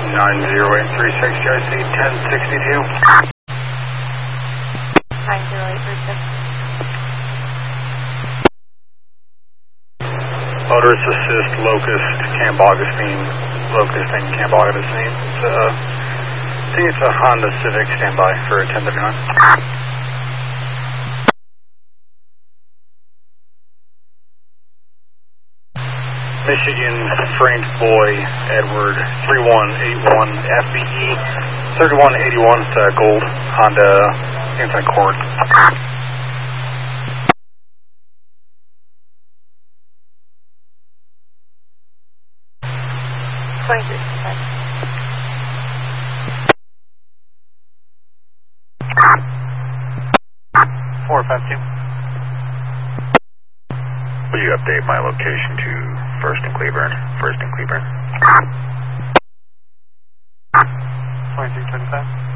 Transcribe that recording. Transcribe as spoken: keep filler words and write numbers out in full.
nine zero eight three six, J R C ten sixty-two. nine zero eight three six. Motorist assist, Locust, Camp Augustine, Locust and Camp Augustine. It's a, I think it's a Honda Civic, standby for ten thirty-nine. Michigan, Frank Boy, Edward, three one eight one F B E, thirty-one eighty-one, it's a gold Honda, I think it's an Accord. twenty-three. four five two. Will you update my location to First and Cleburne? First and Cleburne. twenty-three twenty-five.